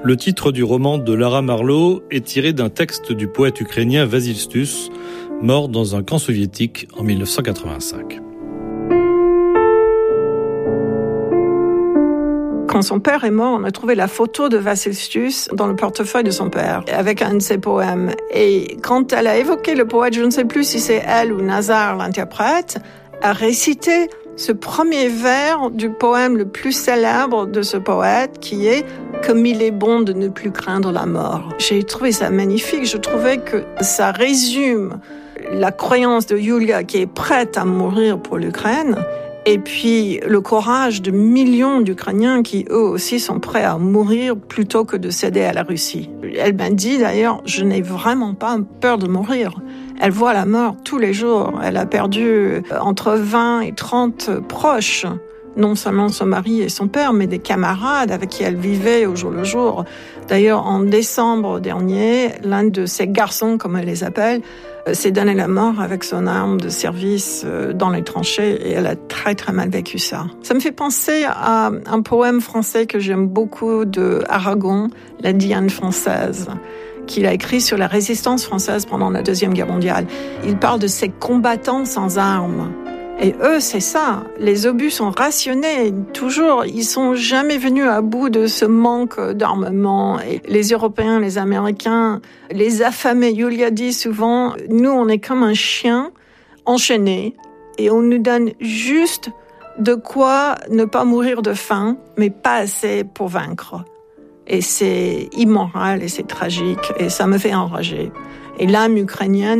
Le titre du roman de Lara Marlowe est tiré d'un texte du poète ukrainien Vasil Stus, mort dans un camp soviétique en 1985. Quand son père est mort, on a trouvé la photo de Vasil Stus dans le portefeuille de son père, avec un de ses poèmes. Et quand elle a évoqué le poète, je ne sais plus si c'est elle ou Nazar, l'interprète, a récité ce premier vers du poème le plus célèbre de ce poète, qui est « Comme il est bon de ne plus craindre la mort ». J'ai trouvé ça magnifique. Je trouvais que ça résume la croyance de Yulia qui est prête à mourir pour l'Ukraine, et puis le courage de millions d'Ukrainiens qui, eux aussi, sont prêts à mourir plutôt que de céder à la Russie. Elle m'a dit d'ailleurs, je n'ai vraiment pas peur de mourir. Elle voit la mort tous les jours. Elle a perdu entre 20 et 30 proches, non seulement son mari et son père, mais des camarades avec qui elle vivait au jour le jour. D'ailleurs, en décembre dernier, l'un de ses garçons, comme elle les appelle, s'est donné la mort avec son arme de service dans les tranchées, et elle a très très mal vécu ça. Ça me fait penser à un poème français que j'aime beaucoup de Aragon, La Diane française, qu'il a écrit sur la résistance française pendant la Deuxième Guerre mondiale. Il parle de ces combattants sans armes. Et eux, c'est ça. Les obus sont rationnés, toujours. Ils sont jamais venus à bout de ce manque d'armement. Et les Européens, les Américains, les affamés. Yulia dit souvent, nous, on est comme un chien enchaîné et on nous donne juste de quoi ne pas mourir de faim, mais pas assez pour vaincre. Et c'est immoral et c'est tragique et ça me fait enrager. Et l'âme ukrainienne